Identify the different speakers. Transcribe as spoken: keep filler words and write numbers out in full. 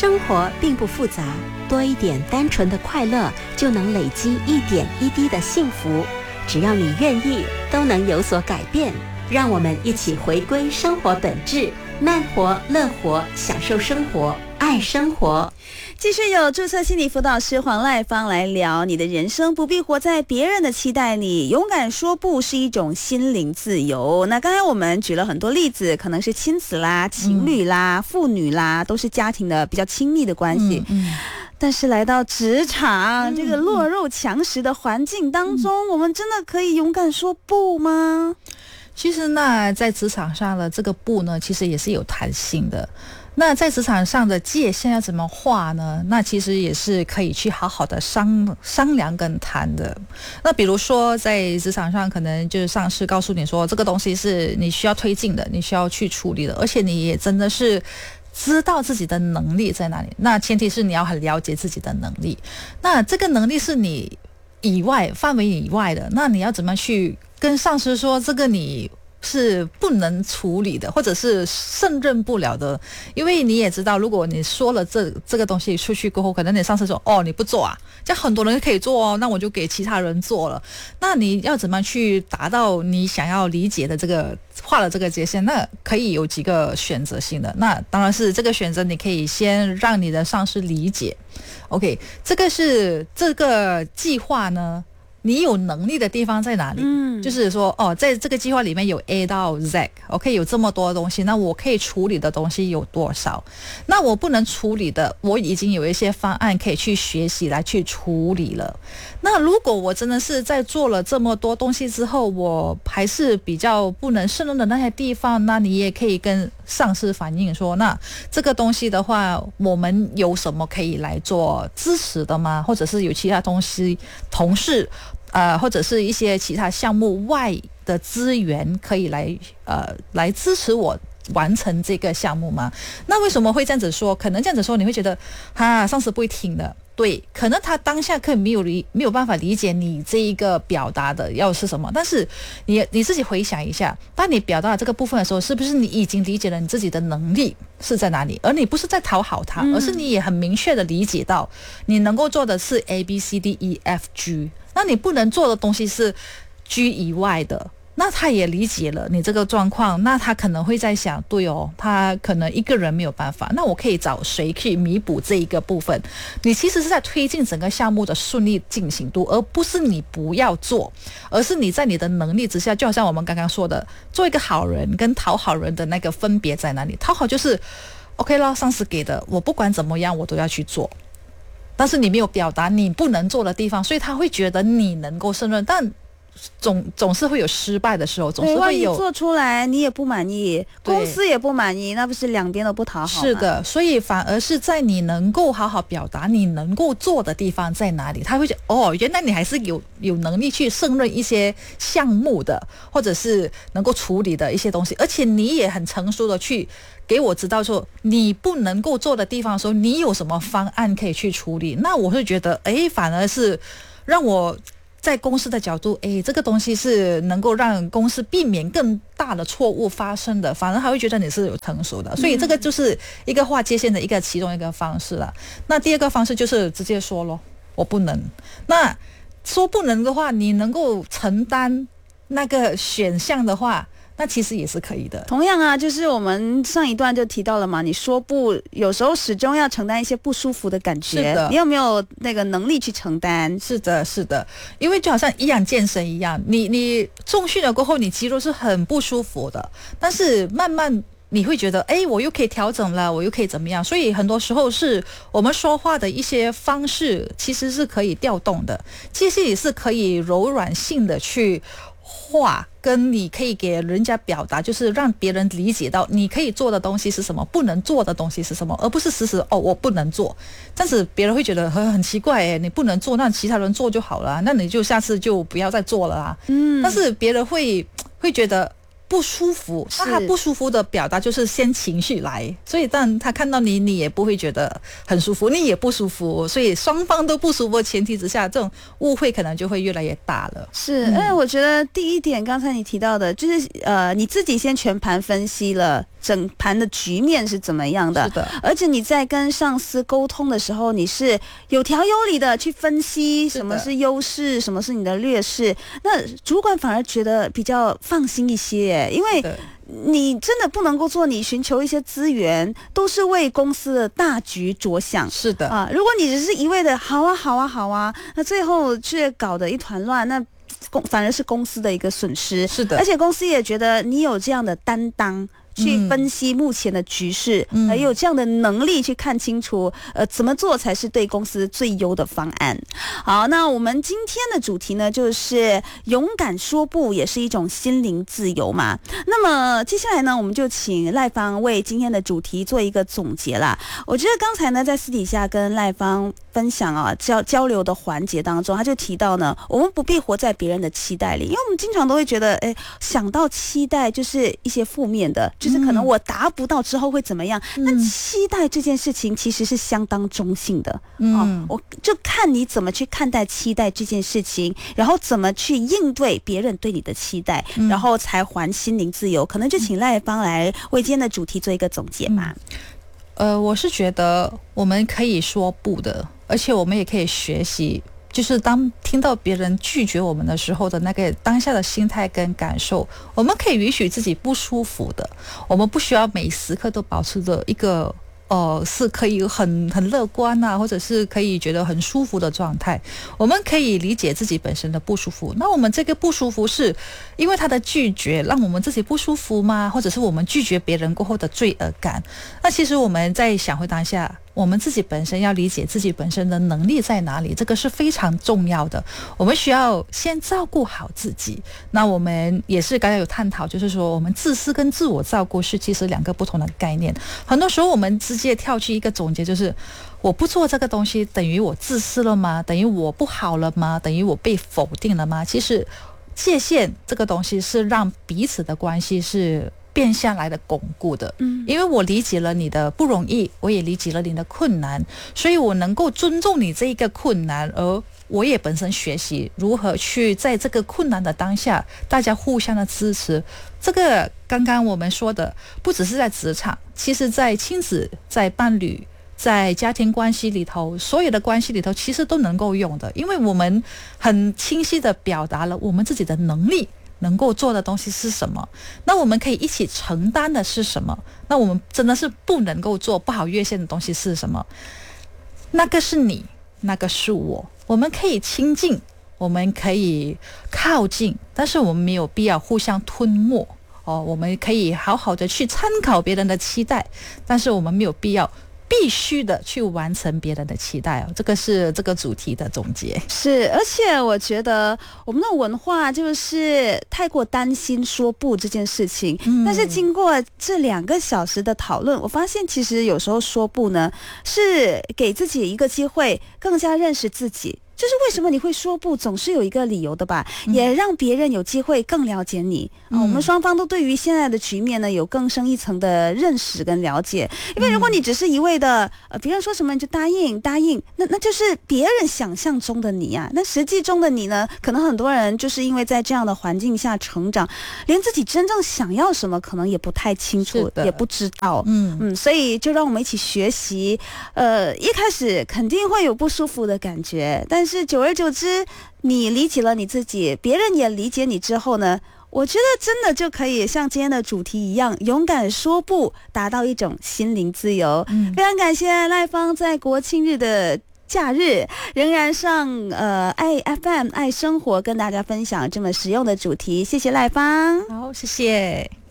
Speaker 1: 生活并不复杂，多一点单纯的快乐，就能累积一点一滴的幸福。只要你愿意，都能有所改变。让我们一起回归生活本质，慢活、乐活，享受生活，爱生活。
Speaker 2: 继续有注册心理辅导师黄赖芳来聊，你的人生不必活在别人的期待里，勇敢说不是一种心灵自由。那刚才我们举了很多例子，可能是亲子啦、情侣啦、嗯、父女啦，都是家庭的比较亲密的关系。嗯嗯，但是来到职场、嗯、这个弱肉强食的环境当中、嗯、我们真的可以勇敢说不吗？
Speaker 3: 其实呢，在职场上的这个不呢，其实也是有弹性的。那在职场上的界限要怎么画呢？那其实也是可以去好好的商商量跟谈的。那比如说在职场上，可能就是上司告诉你说，这个东西是你需要推进的，你需要去处理的，而且你也真的是知道自己的能力在哪里。那前提是你要很了解自己的能力。那这个能力是你以外范围以外的，那你要怎么去跟上司说这个你是不能处理的，或者是胜任不了的？因为你也知道，如果你说了这这个东西出去过后，可能你上司说哦你不做啊，这样很多人可以做哦，那我就给其他人做了。那你要怎么去达到你想要理解的这个画了这个界限？那可以有几个选择性的。那当然是这个选择，你可以先让你的上司理解。OK， 这个是这个计划呢，你有能力的地方在哪里？嗯，就是说，哦，在这个计划里面有 A 到 Z，OK， 有这么多东西，那我可以处理的东西有多少？那我不能处理的，我已经有一些方案可以去学习来去处理了。那如果我真的是在做了这么多东西之后，我还是比较不能胜任的那些地方，那你也可以跟上司反映说，那这个东西的话，我们有什么可以来做支持的吗？或者是有其他东西同事呃，或者是一些其他项目外的资源可以来呃来支持我完成这个项目吗？那为什么会这样子说？可能这样子说你会觉得哈，上司不会听的。对，可能他当下可以没有理没有办法理解你这一个表达的要是什么，但是你你自己回想一下，当你表达这个部分的时候，是不是你已经理解了你自己的能力是在哪里，而你不是在讨好他、嗯、而是你也很明确的理解到你能够做的是 A B C D E F G， 那你不能做的东西是 G 以外的。那他也理解了你这个状况，那他可能会在想，对哦，他可能一个人没有办法，那我可以找谁去弥补这一个部分？你其实是在推进整个项目的顺利进行度，而不是你不要做，而是你在你的能力之下，就好像我们刚刚说的，做一个好人跟讨好人的那个分别在哪里？讨好就是 OK 了，上司给的，我不管怎么样我都要去做，但是你没有表达你不能做的地方，所以他会觉得你能够胜任，但总总是会有失败的时候，总是会有
Speaker 2: 做出来你也不满意，公司也不满意，那不是两边都不讨好吗？
Speaker 3: 是的，所以反而是在你能够好好表达你能够做的地方在哪里，他会觉得哦，原来你还是有有能力去胜任一些项目的，或者是能够处理的一些东西，而且你也很成熟的去给我知道说你不能够做的地方的时候，你有什么方案可以去处理。那我会觉得哎，反而是让我在公司的角度，诶，这个东西是能够让公司避免更大的错误发生的，反而还会觉得你是有成熟的，所以这个就是一个划界限的一个其中一个方式了。那第二个方式就是直接说咯，我不能。那说不能的话，你能够承担那个选项的话，那其实也是可以的。
Speaker 2: 同样啊，就是我们上一段就提到了嘛，你说不，有时候始终要承担一些不舒服的感觉。
Speaker 3: 是的，
Speaker 2: 你有没有那个能力去承担？
Speaker 3: 是的，是的，因为就好像一样健身一样，你你重训了过后，你肌肉是很不舒服的，但是慢慢你会觉得，哎，我又可以调整了，我又可以怎么样？所以很多时候是我们说话的一些方式，其实是可以调动的，其实也是可以柔软性的去话跟你可以给人家表达，就是让别人理解到你可以做的东西是什么，不能做的东西是什么，而不是死死哦我不能做，这样子别人会觉得很很奇怪诶，你不能做，那其他人做就好了，那你就下次就不要再做了啊。嗯，但是别人会会觉得不不舒服，那他不舒服的表达就是先情绪来，所以当他看到你，你也不会觉得很舒服，你也不舒服，所以双方都不舒服的前提之下，这种误会可能就会越来越大了。
Speaker 2: 是，因为我觉得第一点，刚才你提到的，就是呃，你自己先全盘分析了整盘的局面是怎么样的，
Speaker 3: 是的，
Speaker 2: 而且你在跟上司沟通的时候，你是有条有理的去分析什么是优势，什么是你的劣势，那主管反而觉得比较放心一些，因为你真的不能够做，你寻求一些资源都是为公司的大局着想。
Speaker 3: 是的
Speaker 2: 啊，如果你只是一味的好啊好啊好啊，那最后却搞得一团乱，那公反而是公司的一个损失。
Speaker 3: 是的，
Speaker 2: 而且公司也觉得你有这样的担当，去分析目前的局势，嗯，还有这样的能力去看清楚，呃，怎么做才是对公司最优的方案。好，那我们今天的主题呢，就是勇敢说不也是一种心灵自由嘛。那么接下来呢，我们就请赖芳为今天的主题做一个总结啦。我觉得刚才呢，在私底下跟赖芳分享啊交交流的环节当中，他就提到呢，我们不必活在别人的期待里，因为我们经常都会觉得，哎，想到期待就是一些负面的。就是可能我达不到之后会怎么样？那、嗯、期待这件事情其实是相当中性的，嗯、哦，我就看你怎么去看待期待这件事情，然后怎么去应对别人对你的期待，嗯、然后才还心灵自由。可能就请赖芳来为今天的主题做一个总结嘛。
Speaker 3: 嗯、呃，我是觉得我们可以说不的，而且我们也可以学习。就是当听到别人拒绝我们的时候的那个当下的心态跟感受，我们可以允许自己不舒服的，我们不需要每时刻都保持着一个呃是可以很很乐观啊，或者是可以觉得很舒服的状态。我们可以理解自己本身的不舒服，那我们这个不舒服是因为他的拒绝让我们自己不舒服吗？或者是我们拒绝别人过后的罪恶感？那其实我们在想回当下，我们自己本身要理解自己本身的能力在哪里，这个是非常重要的。我们需要先照顾好自己。那我们也是刚才有探讨，就是说我们自私跟自我照顾是其实两个不同的概念。很多时候我们直接跳去一个总结，就是我不做这个东西等于我自私了吗？等于我不好了吗？等于我被否定了吗？其实界限这个东西是让彼此的关系是变下来的巩固的，嗯，因为我理解了你的不容易，我也理解了你的困难，所以我能够尊重你这一个困难，而我也本身学习如何去在这个困难的当下，大家互相的支持。这个刚刚我们说的，不只是在职场，其实在亲子、在伴侣、在家庭关系里头，所有的关系里头，其实都能够用的，因为我们很清晰的表达了我们自己的能力。能够做的东西是什么？那我们可以一起承担的是什么？那我们真的是不能够做不好越线的东西是什么？那个是你，那个是我。我们可以亲近，我们可以靠近，但是我们没有必要互相吞没哦。我们可以好好的去参考别人的期待，但是我们没有必要必须的去完成别人的期待哦，这个是这个主题的总结。
Speaker 2: 是，而且我觉得我们的文化就是太过担心说不这件事情，嗯、但是经过这两个小时的讨论，我发现其实有时候说不呢，是给自己一个机会，更加认识自己。就是为什么你会说不，总是有一个理由的吧，嗯、也让别人有机会更了解你。嗯、我们双方都对于现在的局面呢有更深一层的认识跟了解。因为如果你只是一味的呃别人说什么你就答应答应，那那就是别人想象中的你啊。那实际中的你呢，可能很多人就是因为在这样的环境下成长，连自己真正想要什么可能也不太清楚，也不知道。嗯嗯，所以就让我们一起学习。呃，一开始肯定会有不舒服的感觉，但但是久而久之，你理解了你自己，别人也理解你之后呢，我觉得真的就可以像今天的主题一样，勇敢说不，达到一种心灵自由。嗯，非常感谢赖芳在国庆日的假日仍然上呃爱 F M 爱生活跟大家分享这么实用的主题，谢谢赖芳。
Speaker 3: 好，谢谢。